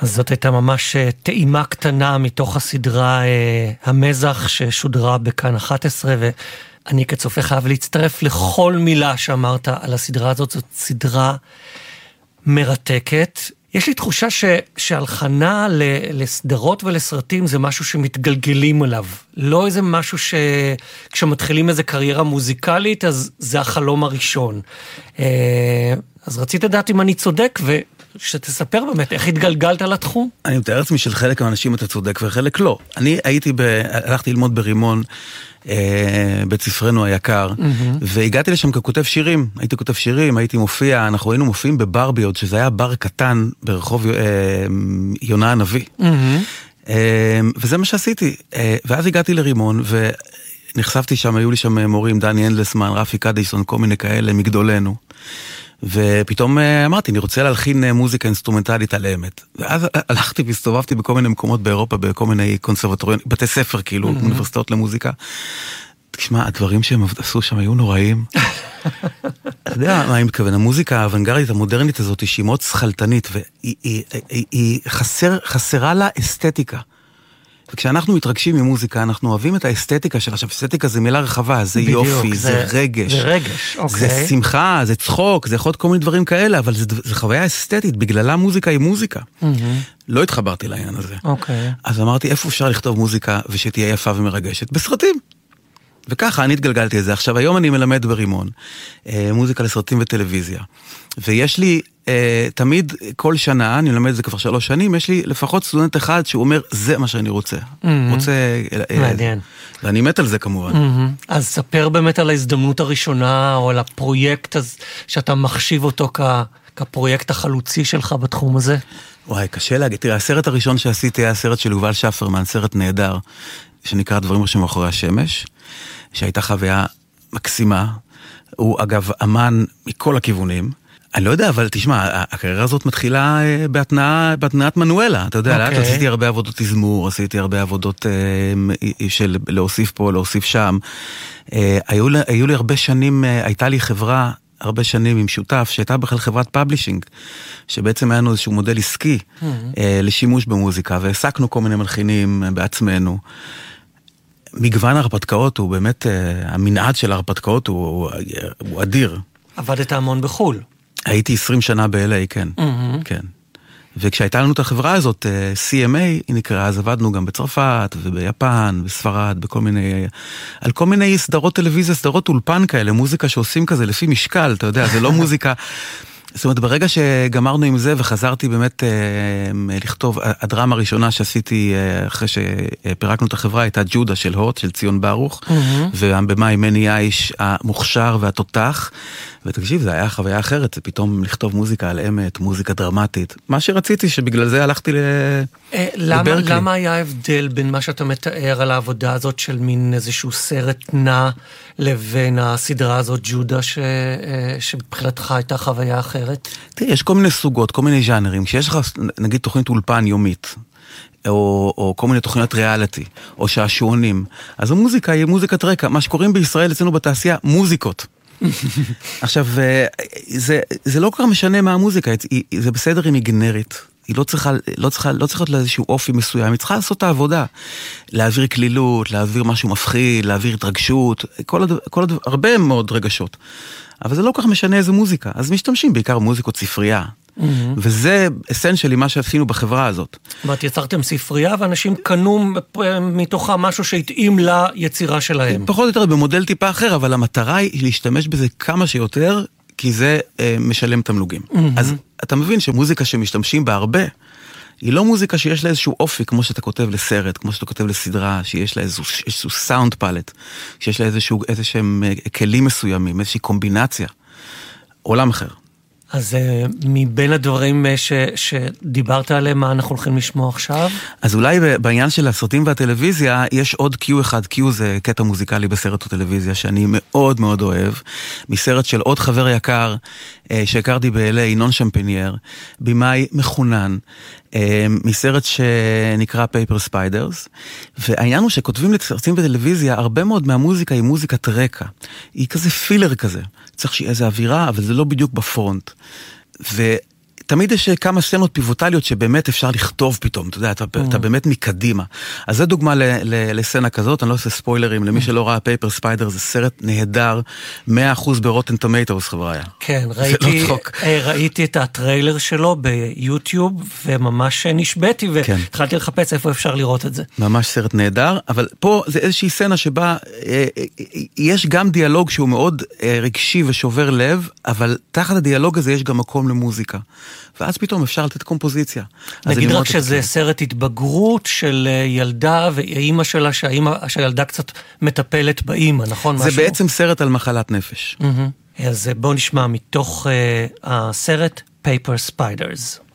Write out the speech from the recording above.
אז זאת הייתה ממש טעימה קטנה מתוך הסדרה המזח ששודרה בכאן 11, ואני כצופה חייב להצטרף לכל מילה שאמרת על הסדרה הזאת. זאת סדרה מרתקת. יש לי תחושה שהלחנה לסדרות ולסרטים זה משהו שמתגלגלים עליו. לא איזה משהו שכשמתחילים איזה קריירה מוזיקלית, אז זה החלום הראשון. אז רציתי לדעת אם אני צודק, ושתספר באמת איך התגלגלת לתחום. אני מתאר לעצמי של חלק מהאנשים אתה צודק וחלק לא. אני הלכתי ללמוד ברימון, בית ספרנו היקר, והגעתי לשם ככותב שירים. הייתי כותב שירים, הייתי מופיע, אנחנו היינו מופיעים בברבי עוד, שזה היה בר קטן ברחוב יונה הנביא. וזה מה שעשיתי. ואז הגעתי לרימון, ונחשפתי שם, היו לי שם מורים, דני אנדלסמן, רפי קדיסון, כל מיני כאלה מגדולנו. ופתאום אמרתי, אני רוצה להלחין מוזיקה אינסטרומנטלית על האמת. ואז הלכתי והסתובבתי בכל מיני מקומות באירופה, בכל מיני קונסרבטוריון, בתי ספר כאילו, אוניברסיטאות למוזיקה. תשמע, הדברים שהם עשו שם היו נוראים. אתה יודע מה אני מתכוון, המוזיקה האוונגרדית המודרנית הזאת, שהיא מאוד שכלתנית, והיא חסרה לה אסתטיקה. וכשאנחנו מתרגשים ממוזיקה, אנחנו אוהבים את האסתטיקה שלה. עכשיו, אסתטיקה זה מילה רחבה, זה בדיוק, יופי, זה רגש. זה רגש, אוקיי. זה שמחה, זה צחוק, זה יכול להיות כל מיני דברים כאלה, אבל זה חוויה אסתטית, בגללה מוזיקה היא מוזיקה. לא התחברתי לעניין הזה. אוקיי. אז אמרתי, איפה אפשר לכתוב מוזיקה ושתהיה יפה ומרגשת? בסרטים. וככה אני התגלגלתי את זה. עכשיו, היום אני מלמד ברימון, מוזיקה לסרטים וטלוויזיה. ויש לי, תמיד, כל שנה, אני מלמד את זה כבר 3 שנים, יש לי לפחות סטודנט אחד שהוא אומר, זה מה שאני רוצה. מעניין. ואני מת על זה כמובן. אז ספר באמת על ההזדמנות הראשונה, או על הפרויקט שאתה מחשיב אותו כפרויקט החלוצי שלך בתחום הזה. וואי, קשה להגיד. תראה, הסרט הראשון שעשיתי היה הסרט של יובל שפרמן, סרט נהדר, שנקרא דברים שמאחורי השמש, שהייתה חוויה מקסימה. הוא אגב אמן מכל הכיוונים. אני לא יודע, אבל תשמע, הקריירה הזאת מתחילה בהתנעת מנואלה. אתה יודע, לאט עשיתי הרבה עבודות תזמור, עשיתי הרבה עבודות של להוסיף פה, להוסיף שם. היו לי הרבה שנים, הייתה לי חברה, הרבה שנים עם שותף, שהייתה בכלל חברת פאבלישינג, שבעצם היה לנו איזשהו מודל עסקי לשימוש במוזיקה, והעסקנו כל מיני מלחינים בעצמנו. מגוון ההרפתקאות הוא באמת, המנעד של ההרפתקאות הוא אדיר. עבדת המון בחול. הייתי 20 שנה ב-LA, כן. כן. וכשהייתה לנו את החברה הזאת, CMA, היא נקראה, אז עבדנו גם בצרפת וביפן, בספרד, על כל מיני סדרות טלוויזיה, סדרות אולפן כאלה, מוזיקה שעושים כזה לפי משקל, אתה יודע, זה לא מוזיקה. זאת אומרת, ברגע שגמרנו עם זה וחזרתי באמת לכתוב, הדרמה הראשונה שעשיתי אחרי שפרקנו את החברה הייתה ג'ודה של הוט, של ציון ברוך, ובמאי מני האיש המוכשר והתותח, ותקשיב, זה היה חוויה אחרת, זה פתאום לכתוב מוזיקה על אמת, מוזיקה דרמטית, מה שרציתי שבגלל זה הלכתי לברקלי. למה היה הבדל בין מה שאתה מתאר על העבודה הזאת של מין איזשהו סרט נע לבין הסדרה הזאת ג'ודה שבבחינתך הייתה חוויה אחרת? תראה, יש כל מיני סוגות, כל מיני ז'אנרים, כשיש לך נגיד תוכנית אולפן יומית, או כל מיני תוכניות ריאליטי, או שעשועונים, אז המוזיקה היא מוזיקת רקע, מה שקוראים בישראל אצלנו בתעשייה, מוזיקות. עכשיו, זה לא כל כך משנה מה המוזיקה, זה בסדר אם היא גנרית, היא לא צריכה להיות לאיזשהו אופי מסוים, היא צריכה לעשות את העבודה, להעביר כלילות, להעביר משהו מפחיד, להעביר התרגשות, הרבה מאוד רגשות. אבל זה לא כל כך משנה איזה מוזיקה, אז משתמשים בעיקר מוזיקות ספרייה, וזה אסנשלי מה שעשינו בחברה הזאת. ואת יצרתם ספרייה, ואנשים קנו מתוכה משהו שהתאים ליצירה שלהם. פחות או יותר במודל טיפה אחר, אבל המטרה היא להשתמש בזה כמה שיותר, כי זה משלם תמלוגים. אז אתה מבין שמוזיקה שמשתמשים בה הרבה, היא לא מוזיקה שיש לה איזשהו אופי, כמו שאתה כותב לסרט, כמו שאתה כותב לסדרה, שיש לה איזשהו סאונד פלט, שיש לה איזשהם כלים מסוימים, איזושהי קומבינציה. עולם אחר. אז מבין הדברים שדיברת עליהם, מה אנחנו הולכים לשמוע עכשיו? אז אולי בעניין של הסרטים והטלוויזיה, יש עוד קיו אחד, קיו זה קטע מוזיקלי בסרט או טלוויזיה, שאני מאוד מאוד אוהב, מסרט של עוד חבר יקר, שהכרתי ב-LA, ינון שמפנייר, במאי מחונן, מסרט שנקרא Paper Spiders, והעניין הוא שכותבים לסרטים וטלוויזיה, הרבה מאוד מהמוזיקה היא מוזיקת רקע, היא כזה פילר כזה, צריך שיהיה איזה אווירה, אבל זה לא בדיוק בפרונט, תמיד יש כמה סצנות פיבוטליות שבאמת אפשר לכתוב פתאום, אתה יודע, אתה באמת מקדימה. אז זו דוגמה לסצנה כזאת, אני לא עושה ספוילרים, למי שלא ראה פייפר ספיידר, זה סרט נהדר, 100% ברוטן טומטוס, חבריה. כן, ראיתי את הטריילר שלו ביוטיוב, וממש נשבתי, והתחלתי לחפש איפה אפשר לראות את זה. ממש סרט נהדר, אבל פה זה איזושהי סצנה שבה יש גם דיאלוג שהוא מאוד רגשי ושובר לב, אבל תחת הדיאלוג הזה יש גם מקום למוזיקה. ואז פתאום אפשר לתת קומפוזיציה. נגיד רק שזה סרט התבגרות של ילדה ואימא שלה, שהילדה קצת מטפלת באימא, נכון? זה בעצם סרט על מחלת נפש. אז בואו נשמע מתוך הסרט Paper Spiders.